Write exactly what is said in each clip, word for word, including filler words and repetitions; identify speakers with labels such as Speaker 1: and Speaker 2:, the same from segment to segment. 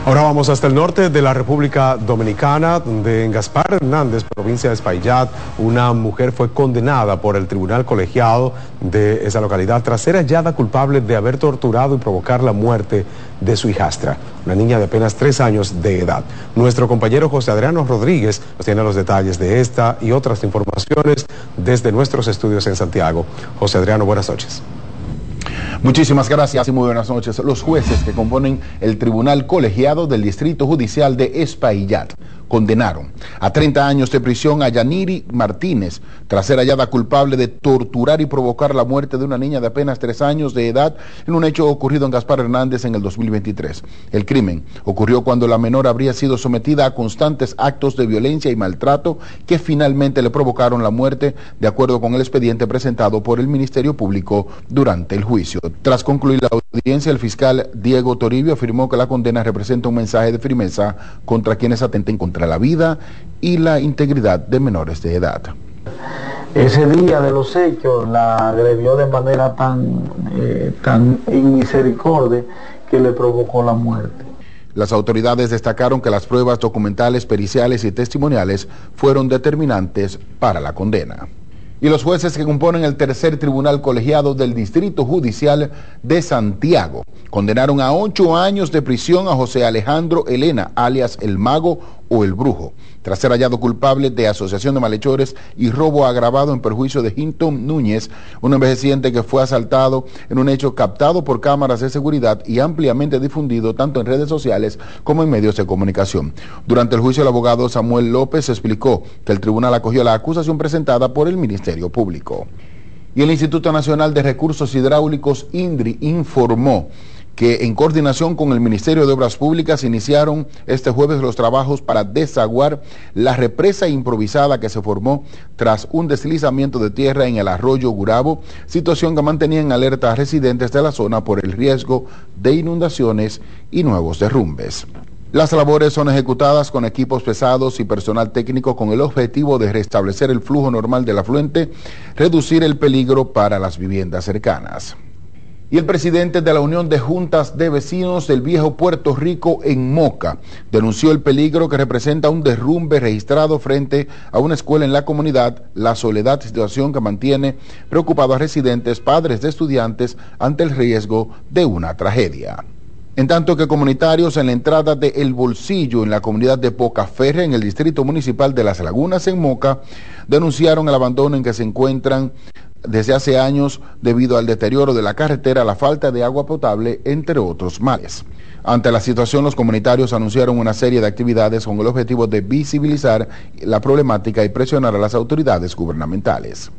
Speaker 1: Ahora vamos hasta el norte de la República Dominicana, donde en Gaspar Hernández, provincia de Espaillat, una mujer fue condenada por el tribunal colegiado de esa localidad tras ser hallada culpable de haber torturado y provocar la muerte de su hijastra, una niña de apenas tres años de edad. Nuestro compañero José Adriano Rodríguez nos tiene los detalles de esta y otras informaciones desde nuestros estudios en Santiago. José Adriano, buenas noches.
Speaker 2: Muchísimas gracias y muy buenas noches. Los jueces que componen el Tribunal Colegiado del Distrito Judicial de Espaillat condenaron a treinta años de prisión a Yaniri Martínez tras ser hallada culpable de torturar y provocar la muerte de una niña de apenas tres años de edad en un hecho ocurrido en Gaspar Hernández en el dos mil veintitrés. El crimen ocurrió cuando la menor habría sido sometida a constantes actos de violencia y maltrato que finalmente le provocaron la muerte, de acuerdo con el expediente presentado por el Ministerio Público durante el juicio. Tras concluir la audiencia, el fiscal Diego Toribio afirmó que la condena representa un mensaje de firmeza contra quienes atenten contra la vida y la integridad de menores de edad.
Speaker 3: Ese día de los hechos la agredió de manera tan, eh, tan inmisericordia que le provocó la muerte.
Speaker 2: Las autoridades destacaron que las pruebas documentales, periciales y testimoniales fueron determinantes para la condena. Y los jueces que componen el tercer tribunal colegiado del Distrito Judicial de Santiago condenaron a ocho años de prisión a José Alejandro Elena, alias El Mago o El Brujo, tras ser hallado culpable de asociación de malhechores y robo agravado en perjuicio de Hinton Núñez, un envejeciente que fue asaltado en un hecho captado por cámaras de seguridad y ampliamente difundido tanto en redes sociales como en medios de comunicación. Durante el juicio, el abogado Samuel López explicó que el tribunal acogió la acusación presentada por el Ministerio Público. Y el Instituto Nacional de Recursos Hidráulicos, INDRI, informó que en coordinación con el Ministerio de Obras Públicas iniciaron este jueves los trabajos para desaguar la represa improvisada que se formó tras un deslizamiento de tierra en el arroyo Gurabo, situación que mantenía en alerta a residentes de la zona por el riesgo de inundaciones y nuevos derrumbes. Las labores son ejecutadas con equipos pesados y personal técnico con el objetivo de restablecer el flujo normal del afluente, reducir el peligro para las viviendas cercanas. Y el presidente de la Unión de Juntas de Vecinos del Viejo Puerto Rico en Moca denunció el peligro que representa un derrumbe registrado frente a una escuela en la comunidad La Soledad, situación que mantiene preocupados a residentes, padres de estudiantes ante el riesgo de una tragedia. En tanto que comunitarios en la entrada de El Bolsillo en la comunidad de Pocaferre en el distrito municipal de Las Lagunas en Moca denunciaron el abandono en que se encuentran desde hace años debido al deterioro de la carretera, la falta de agua potable, entre otros males. Ante la situación, los comunitarios anunciaron una serie de actividades con el objetivo de visibilizar la problemática y presionar a las autoridades gubernamentales.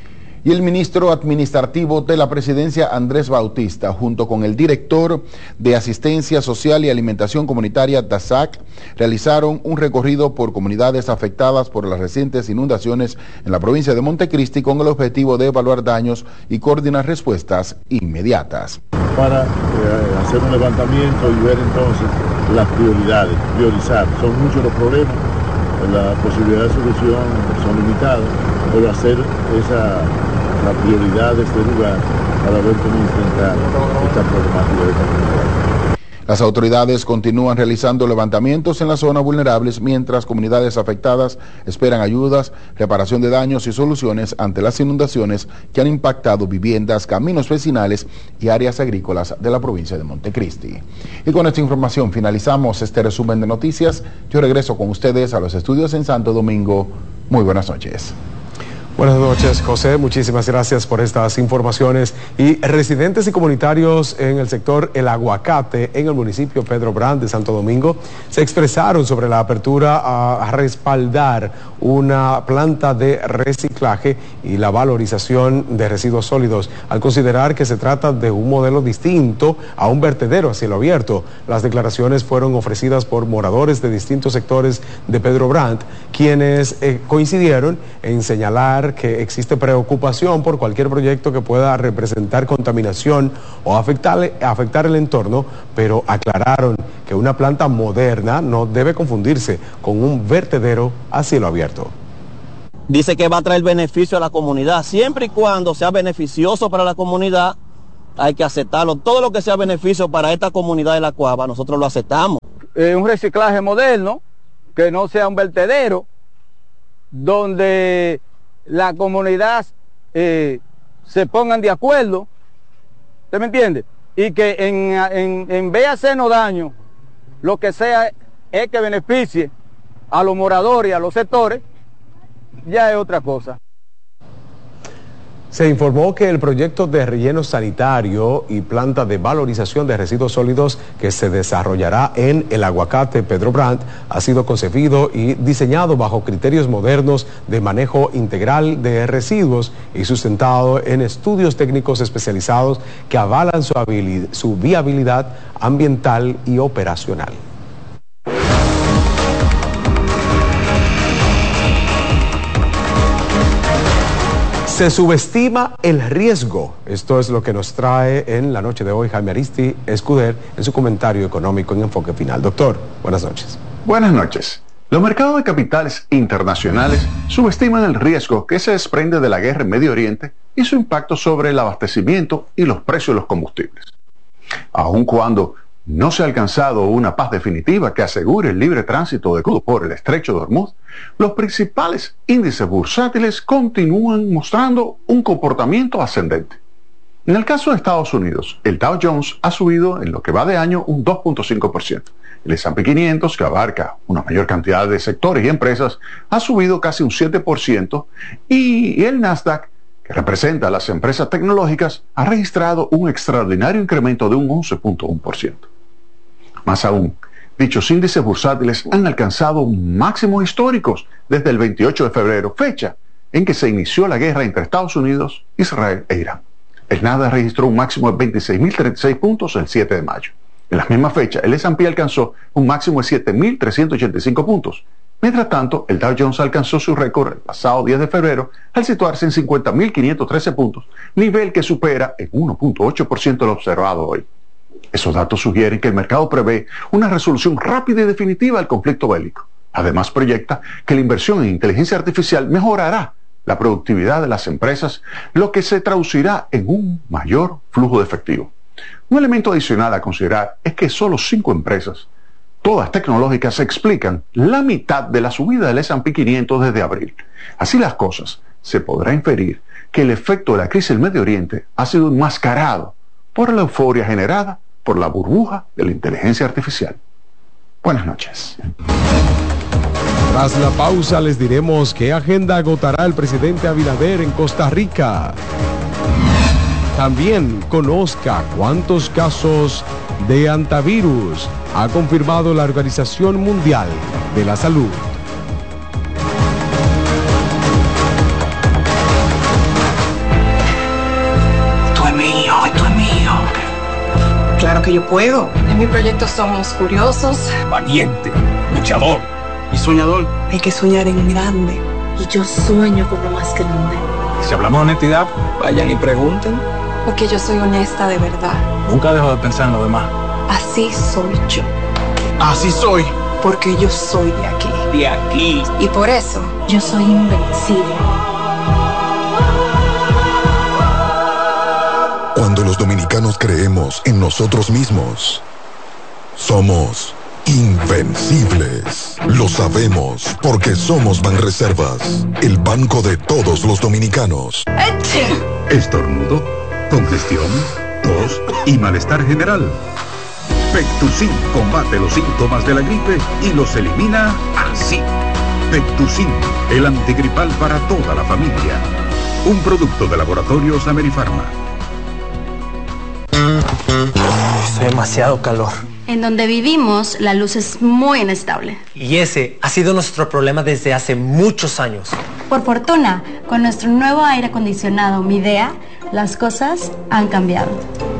Speaker 2: Y el ministro administrativo de la presidencia, Andrés Bautista, junto con el director de Asistencia Social y Alimentación Comunitaria, D A S A C, realizaron un recorrido por comunidades afectadas por las recientes inundaciones en la provincia de Montecristi con el objetivo de evaluar daños y coordinar respuestas inmediatas.
Speaker 4: Para eh, hacer un levantamiento y ver entonces las prioridades, priorizar. Son muchos los problemas, las posibilidades de solución son limitadas, pero hacer esa la prioridad de este lugar para ver cómo enfrentar esta problemática de esta comunidad.
Speaker 2: Las autoridades continúan realizando levantamientos en las zonas vulnerables mientras comunidades afectadas esperan ayudas, reparación de daños y soluciones ante las inundaciones que han impactado viviendas, caminos vecinales y áreas agrícolas de la provincia de Montecristi. Y con esta información finalizamos este resumen de noticias. Yo regreso con ustedes a los estudios en Santo Domingo. Muy buenas noches.
Speaker 1: Buenas noches, José. Muchísimas gracias por estas informaciones. Y residentes y comunitarios en el sector El Aguacate, en el municipio Pedro Brand de Santo Domingo, se expresaron sobre la apertura a respaldar una planta de reciclaje y la valorización de residuos sólidos, al considerar que se trata de un modelo distinto a un vertedero a cielo abierto. Las declaraciones fueron ofrecidas por moradores de distintos sectores de Pedro Brand, quienes eh, coincidieron en señalar que existe preocupación por cualquier proyecto que pueda representar contaminación o afectar, afectar el entorno, pero aclararon que una planta moderna no debe confundirse con un vertedero a cielo abierto.
Speaker 5: Dice que va a traer beneficio a la comunidad, siempre y cuando sea beneficioso para la comunidad, hay que aceptarlo. Todo lo que sea beneficio para esta comunidad de La Cuava, nosotros lo aceptamos.
Speaker 6: eh, un reciclaje moderno, que no sea un vertedero, donde la comunidad eh, se pongan de acuerdo, ¿usted me entiende? Y que en, en, en vez de hacernos daño, lo que sea es que beneficie a los moradores y a los sectores, ya es otra cosa.
Speaker 1: Se informó que el proyecto de relleno sanitario y planta de valorización de residuos sólidos que se desarrollará en el Aguacate Pedro Brandt ha sido concebido y diseñado bajo criterios modernos de manejo integral de residuos y sustentado en estudios técnicos especializados que avalan su, habilidad, su viabilidad ambiental y operacional. Se subestima el riesgo. Esto es lo que nos trae en la noche de hoy Jaime Aristi Escuder en su comentario económico en Enfoque Final. Doctor, buenas noches.
Speaker 7: Buenas noches. Los mercados de capitales internacionales subestiman el riesgo que se desprende de la guerra en Medio Oriente y su impacto sobre el abastecimiento y los precios de los combustibles. Aun cuando no se ha alcanzado una paz definitiva que asegure el libre tránsito de crudo por el estrecho de Hormuz, los principales índices bursátiles continúan mostrando un comportamiento ascendente. En el caso de Estados Unidos, el Dow Jones ha subido en lo que va de año un dos punto cinco por ciento. El ese and pe quinientos, que abarca una mayor cantidad de sectores y empresas, ha subido casi un siete por ciento y el Nasdaq, que representa a las empresas tecnológicas, ha registrado un extraordinario incremento de un once punto uno por ciento. Más aún, dichos índices bursátiles han alcanzado máximos históricos desde el veintiocho de febrero, fecha en que se inició la guerra entre Estados Unidos, Israel e Irán. El Nasdaq registró un máximo de veintiséis mil treinta y seis puntos el siete de mayo. En la misma fecha, el ese and pe alcanzó un máximo de siete mil trescientos ochenta y cinco puntos. Mientras tanto, el Dow Jones alcanzó su récord el pasado diez de febrero al situarse en cincuenta mil quinientos trece puntos, nivel que supera en uno punto ocho por ciento lo observado hoy. Esos datos sugieren que el mercado prevé una resolución rápida y definitiva del conflicto bélico. Además, proyecta que la inversión en inteligencia artificial mejorará la productividad de las empresas, lo que se traducirá en un mayor flujo de efectivo. Un elemento adicional a considerar es que solo cinco empresas, todas tecnológicas, explican la mitad de la subida del ese and pe quinientos desde abril. Así las cosas, se podrá inferir que el efecto de la crisis del Medio Oriente ha sido enmascarado por la euforia generada por la burbuja de la inteligencia artificial. Buenas noches.
Speaker 1: Tras la pausa les diremos qué agenda agotará el presidente Abinader en Costa Rica. También conozca cuántos casos de antivirus ha confirmado la Organización Mundial de la Salud.
Speaker 8: Esto es mío, esto es mío. Claro que yo puedo.
Speaker 9: En mi proyecto somos curiosos,
Speaker 10: valiente, luchador y soñador.
Speaker 8: Hay que soñar en grande.
Speaker 9: Y yo sueño con lo más grande.
Speaker 10: Si hablamos de honestidad, vayan y pregunten.
Speaker 9: Porque yo soy honesta de verdad.
Speaker 10: Nunca dejo de pensar en lo demás.
Speaker 9: Así soy yo.
Speaker 10: Así soy.
Speaker 9: Porque yo soy de aquí.
Speaker 10: De aquí.
Speaker 9: Y por eso yo soy invencible.
Speaker 11: Cuando los dominicanos creemos en nosotros mismos, somos invencibles. Lo sabemos porque somos Banreservas, el banco de todos los dominicanos.
Speaker 12: Estornudo, congestión, tos y malestar general. Pectusin combate los síntomas de la gripe y los elimina así. Pectusin, el antigripal para toda la familia. Un producto de Laboratorios Amerifarma.
Speaker 13: Hace demasiado calor.
Speaker 14: En donde vivimos, la luz es muy inestable.
Speaker 13: Y ese ha sido nuestro problema desde hace muchos años.
Speaker 14: Por fortuna, con nuestro nuevo aire acondicionado Midea, las cosas han cambiado.